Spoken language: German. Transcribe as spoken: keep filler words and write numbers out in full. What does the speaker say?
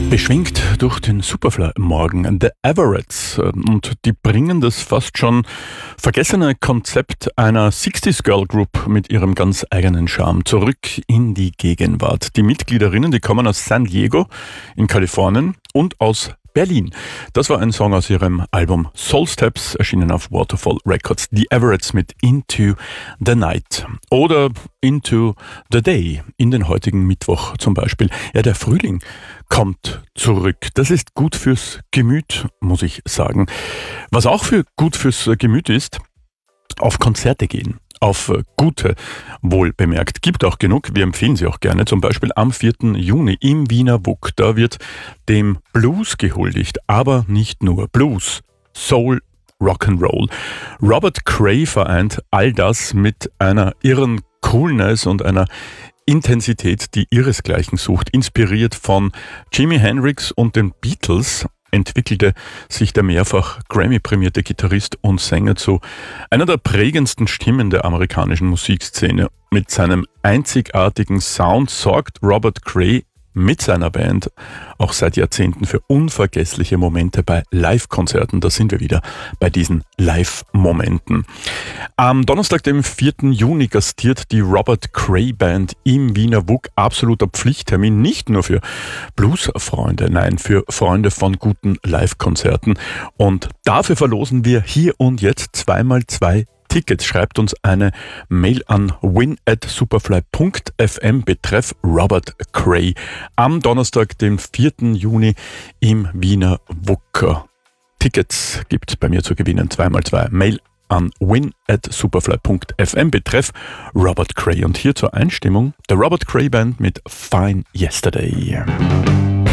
Beschwingt durch den Superfly-Morgen, The Everetts, und die bringen das fast schon vergessene Konzept einer sechziger Girl Group mit ihrem ganz eigenen Charme zurück in die Gegenwart. Die Mitgliederinnen, die kommen aus San Diego in Kalifornien und aus Berlin. Das war ein Song aus ihrem Album Soul Steps, erschienen auf Waterfall Records. The Everetts mit Into the Night oder Into the Day, in den heutigen Mittwoch zum Beispiel. Ja, der Frühling kommt zurück. Das ist gut fürs Gemüt, muss ich sagen. Was auch für gut fürs Gemüt ist, auf Konzerte gehen. Auf gute, wohl bemerkt. Gibt auch genug, wir empfehlen sie auch gerne. Zum Beispiel am vierten Juni im Wiener W U K. Da wird dem Blues gehuldigt, aber nicht nur Blues, Soul, Rock'n'Roll. Robert Cray vereint all das mit einer irren Coolness und einer Intensität, die ihresgleichen sucht. Inspiriert von Jimi Hendrix und den Beatles entwickelte sich der mehrfach Grammy-prämierte Gitarrist und Sänger zu einer der prägendsten Stimmen der amerikanischen Musikszene. Mit seinem einzigartigen Sound sorgt Robert Cray mit seiner Band auch seit Jahrzehnten für unvergessliche Momente bei Live-Konzerten. Da sind wir wieder bei diesen Live-Momenten. Am Donnerstag, dem vierten Juni, gastiert die Robert Cray Band im Wiener W U K. Absoluter Pflichttermin, nicht nur für Blues-Freunde, nein, für Freunde von guten Live-Konzerten. Und dafür verlosen wir hier und jetzt zweimal zwei Tickets. Schreibt uns eine Mail an win at superfly punkt f m betreff Robert Cray am Donnerstag, dem vierten Juni im Wiener W U K. Tickets gibt bei mir zu gewinnen, zweimal zwei. Mail an win at superfly punkt f m betreff Robert Cray. Und hier zur Einstimmung der Robert Cray Band mit Fine Yesterday.